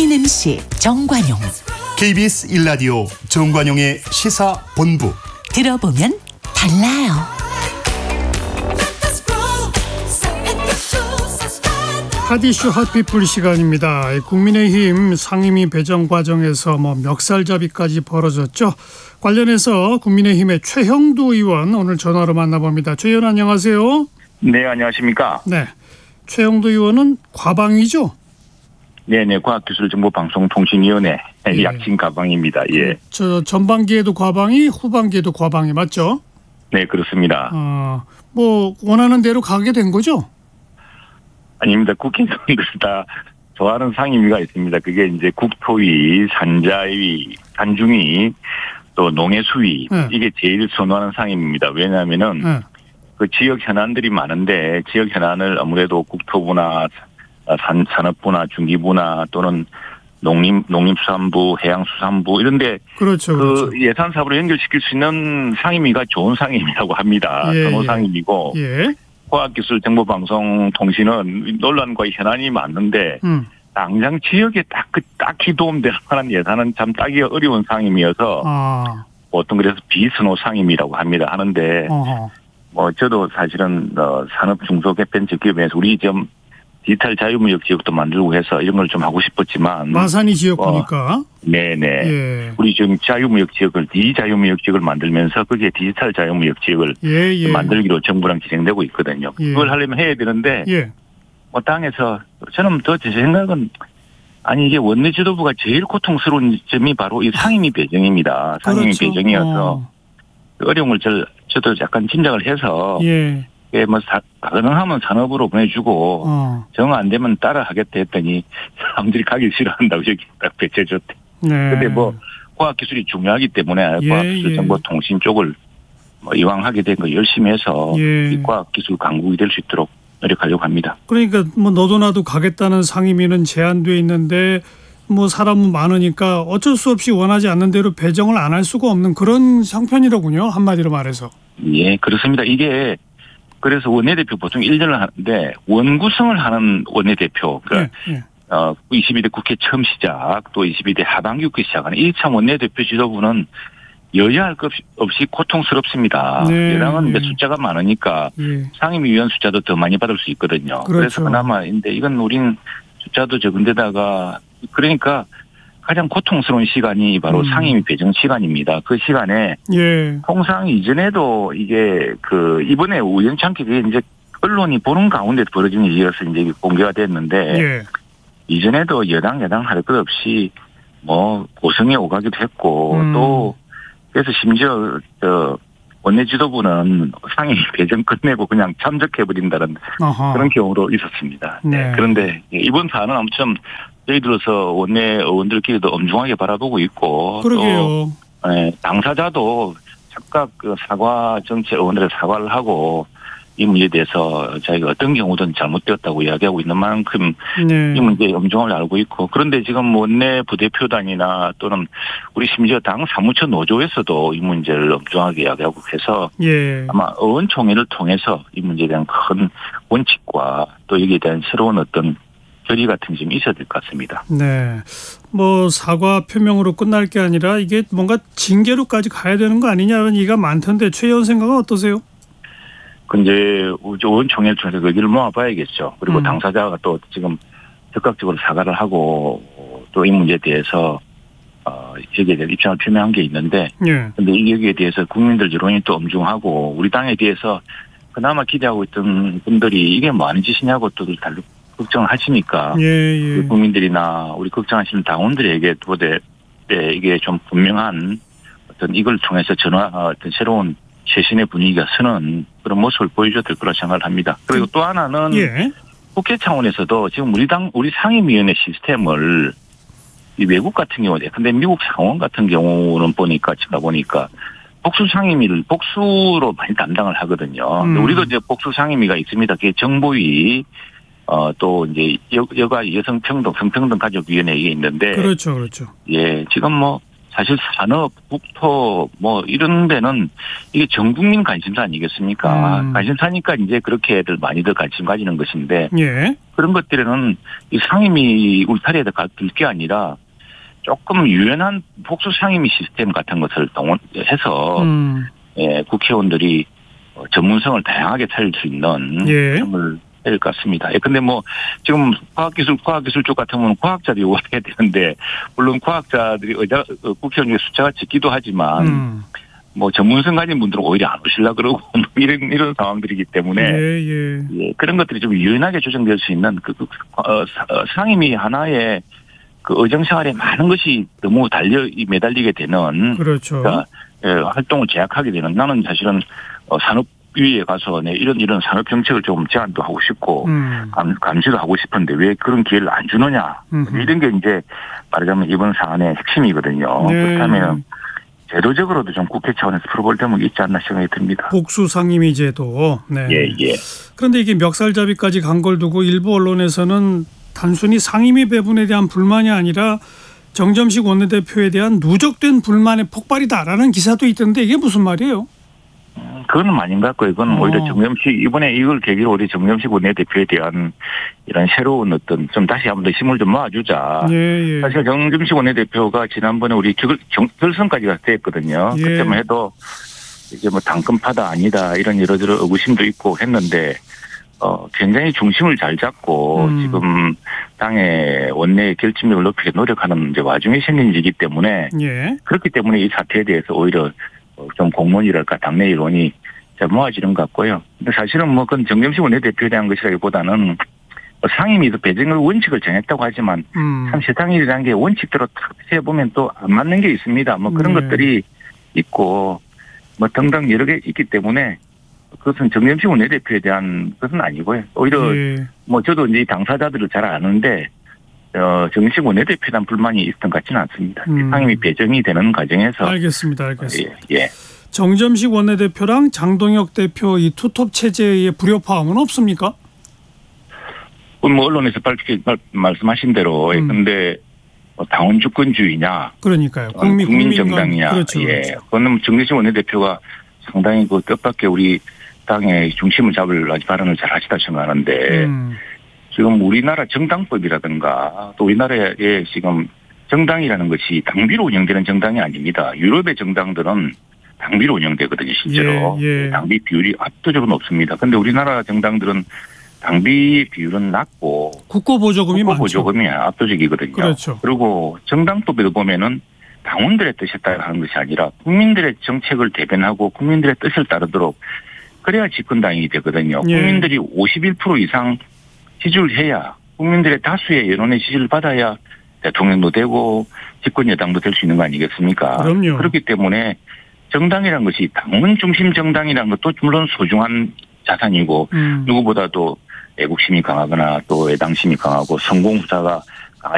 국민 MC 정관용. KBS 1라디오 정관용의 시사본부. 들어보면 달라요. 핫이슈 핫피플 시간입니다. 국민의힘 상임위 배정 과정에서 멱살잡이까지 벌어졌죠. 관련해서 국민의힘의 최형두 의원 오늘 전화로 만나봅니다. 최 의원 안녕하세요. 네, 안녕하십니까. 네, 최형두 의원은 과방이죠? 네네, 과학기술정보방송통신위원회 예. 약칭 과방입니다. 예. 저 전반기에도 과방이, 후반기에도 과방이 맞죠? 네, 그렇습니다. 원하는 대로 가게 된 거죠? 아닙니다. 국회의원들 다 좋아하는 상임위가 있습니다. 그게 이제 국토위, 산자위, 산중위, 또 농해수위 이게 제일 선호하는 상임위입니다. 왜냐하면은 그 지역 현안들이 많은데 지역 현안을 아무래도 국토부나 산업부나 중기부나 또는 농림수산부, 해양수산부 이런데 그렇죠. 그 예산 사업으로 연결시킬 수 있는 상임위가 좋은 상임위라고 합니다. 선호 상임위고 과학기술정보방송통신은 논란과 현안이 많은데 당장 지역에 딱히 도움될 만한 예산은 참 따기 어려운 상임위여서 보통 그래서 비선호 상임위라고 합니다. 하는데 저도 사실은 산업 중소개편적기업에서 우리 좀 디지털 자유무역 지역도 만들고 해서 이런 걸 좀 하고 싶었지만 마산이 지역구니까. 네네. 예. 우리 지금 자유무역 지역을 디자유무역 지역을 만들면서 거기에 디지털 자유무역 지역을 만들기로 정부랑 진행되고 있거든요. 그걸 하려면 해야 되는데 땅에서 저는 더 제 생각은 아니 이게 원내 지도부가 제일 고통스러운 점이 바로 이 상임위 배정입니다. 상임위 배정이어서 어려움을 저도 약간 짐작을 해서 가능하면 산업으로 보내주고 정 안 되면 따라 하겠다 했더니 사람들이 가기 싫어한다고 여기 딱 배치해줬대. 근데 과학기술이 중요하기 때문에 과학기술 정보통신 쪽을 이왕 하게 된 거 열심히 해서 이 과학기술 강국이 될 수 있도록 노력하려고 합니다. 그러니까 너도 나도 가겠다는 상임위는 제한돼 있는데 사람은 많으니까 어쩔 수 없이 원하지 않는 대로 배정을 안 할 수가 없는 그런 형편이로군요. 한마디로 말해서. 예, 그렇습니다. 이게 그래서 원내대표 보통 1년을 하는데 원구성을 하는 원내대표, 그러니까 22대 국회 처음 시작 또 22대 하반기 국회 시작하는 1차 원내대표 지도부는 여야할 것 없이 고통스럽습니다. 여당은 숫자가 많으니까 상임위원 숫자도 더 많이 받을 수 있거든요. 그래서 그나마인데 이건 우린 숫자도 적은데다가 그러니까 가장 고통스러운 시간이 바로 상임위 배정 시간입니다. 그 시간에 통상 이전에도 이게 이번에 우연찮게 그게 이제 언론이 보는 가운데 벌어진 일이어서 이제 공개가 됐는데 이전에도 여당 할 것 없이 고성에 오가기도 했고 또 그래서 심지어 원내 지도부는 상임위 배정 끝내고 그냥 참석해버린다는 그런 경우도 있었습니다. 그런데 이번 사안은 아무튼 저희들로서 원내 의원들끼리도 엄중하게 바라보고 있고 또 당사자도 각각 사과 정치 의원들의 사과를 하고 이 문제에 대해서 자기가 어떤 경우든 잘못되었다고 이야기하고 있는 만큼 이 문제의 엄중함을 알고 있고 그런데 지금 원내 부대표단이나 또는 우리 심지어 당 사무처 노조에서도 이 문제를 엄중하게 이야기하고 해서 아마 의원총회를 통해서 이 문제에 대한 큰 원칙과 또 여기에 대한 새로운 어떤 결의 같은 점이 있어야 될 것 같습니다. 네. 사과 표명으로 끝날 게 아니라 이게 뭔가 징계로까지 가야 되는 거 아니냐는 얘기가 많던데 최 의원 생각은 어떠세요? 근데 의원총회를 통해서 그 길을 모아봐야겠죠. 그리고 당사자가 또 지금 적극적으로 사과를 하고 또 이 문제에 대해서 여기에 대한 입장을 표명한 게 있는데 근데 여기에 대해서 국민들 여론이 또 엄중하고 우리 당에 대해서 그나마 기대하고 있던 분들이 이게 뭐 하는 짓이냐고 또 걱정을 하시니까 국민들이나 우리 걱정하시는 당원들에게 이게 좀 분명한 어떤 이걸 통해서 어떤 새로운 최신의 분위기가 서는 그런 모습을 보여줘야 될 거라 생각을 합니다. 그리고 또 하나는 국회 차원에서도 지금 우리 상임위원회 시스템을 이 외국 같은 경우에 근데 미국 상원 같은 경우는 제가 보니까 복수 상임위를 복수로 많이 담당을 하거든요. 우리도 이제 복수 상임위가 있습니다. 그게 정보위 또 이제 여가 여성평등 성평등 가족위원회 이게 있는데 그렇죠. 지금 사실 산업, 국토 뭐 이런 데는 이게 전 국민 관심사 아니겠습니까? 관심사니까 이제 그렇게들 많이들 관심 가지는 것인데 예. 그런 것들에는 이 상임위 울타리에 들 게 아니라 조금 유연한 복수 상임위 시스템 같은 것을 동원해서 예, 국회의원들이 전문성을 다양하게 살릴 수 있는 점을 해야 될 것 같습니다. 예, 근데 뭐 지금 과학기술 쪽 같으면 과학자들이 요구해야 되는데 물론 과학자들이 국회의원 숫자가 적기도 하지만 뭐 전문성 가진 분들은 오히려 안 오시려 그러고 이런 상황들이기 때문에 예, 그런 것들이 좀 유연하게 조정될 수 있는 상임위 하나의 그 의정생활에 많은 것이 너무 매달리게 되는 그렇죠. 그러니까 활동을 제약하게 되는 나는 사실은 산업위에 가서 이런 산업 정책을 좀 제안도 하고 싶고 감시도 하고 싶은데 왜 그런 기회를 안 주느냐 이런 게 이제 말하자면 이번 사안의 핵심이거든요. 그렇다면 제도적으로도 좀 국회 차원에서 풀어볼 대목이 있지 않나 생각이 듭니다. 복수 상임위 제도. 네. 예. 그런데 이게 멱살잡이까지 간 걸 두고 일부 언론에서는 단순히 상임위 배분에 대한 불만이 아니라 정점식 원내대표에 대한 누적된 불만의 폭발이다라는 기사도 있던데 이게 무슨 말이에요? 그건 아닌 것 같고 이건 오히려 이번에 이걸 계기로 우리 정점식 원내대표에 대한 이런 새로운 좀 다시 한번 더 힘을 좀 모아주자. 예. 사실 정점식 원내대표가 지난번에 우리 결선까지 갔을 때 했거든요. 그때만 해도 이제 뭐 당권파다 아니다 이런 여러저러 의구심도 있고 했는데 굉장히 중심을 잘 잡고 지금 당의 원내 결집력을 높이게 노력하는 이제 와중에 생긴 일이기 때문에 그렇기 때문에 이 사태에 대해서 오히려 좀 공론이랄까 당내 일원이 모아지는 것 같고요. 근데 사실은 뭐 그건 정점식 원내대표에 대한 것이라기보다는 상임위도 배정의 원칙을 정했다고 하지만 참 세상이라는 게 원칙대로 탁 해보면 또 안 맞는 게 있습니다. 뭐 그런 것들이 있고 뭐 등등 여러 개 있기 때문에 그것은 정점식 원내대표에 대한 것은 아니고요. 오히려 뭐 저도 이제 당사자들을 잘 아는데 정식 원내대표에 대한 불만이 있었던 것 같지는 않습니다. 상임위 배정이 되는 과정에서. 알겠습니다. 예. 정점식 원내대표랑 장동혁 대표 이 투톱 체제의 불협화음은 없습니까? 뭐 언론에서 말씀하신 대로 근데 당원 주권주의냐? 그러니까요. 국민 정당이냐? 그렇죠. 예. 그거는 정점식 원내대표가 상당히 그 뜻밖의 우리 당의 중심을 잡을 아주 발언을 잘 하시다 생각하는데 지금 우리나라 정당법이라든가 또 우리나라에 지금 정당이라는 것이 당비로 운영되는 정당이 아닙니다. 유럽의 정당들은 당비로 운영되거든요, 실제로. 당비 비율이 압도적으로 높습니다. 그런데 우리나라 정당들은 당비 비율은 낮고 국고보조금이 압도적이거든요. 그렇죠. 그리고 정당법에도 보면은 당원들의 뜻에 따라 하는 것이 아니라 국민들의 정책을 대변하고 국민들의 뜻을 따르도록 그래야 집권당이 되거든요. 국민들이 51% 이상 지지를 해야 국민들의 다수의 여론의 지지를 받아야 대통령도 되고 집권 여당도 될 수 있는 거 아니겠습니까? 그럼요. 그렇기 때문에 정당이라는 것이 당원 중심 정당이라는 것도 물론 소중한 자산이고 누구보다도 애국심이 강하거나 또 애당심이 강하고 성공후사가